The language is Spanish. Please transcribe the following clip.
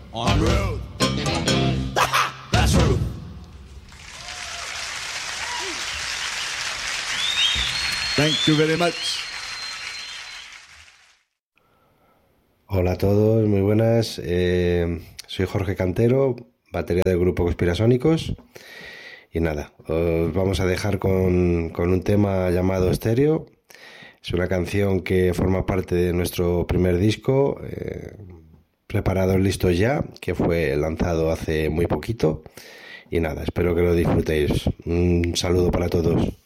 on Ruth. That's Ruth. Thank you very much. Hola a todos, muy buenas. Soy Jorge Cantero, batería del grupo Conspirasónicos. Y nada, os vamos a dejar con un tema llamado Estéreo. Es una canción que forma parte de nuestro primer disco, Preparados Listos Ya, que fue lanzado hace muy poquito. Y nada, espero que lo disfrutéis. Un saludo para todos.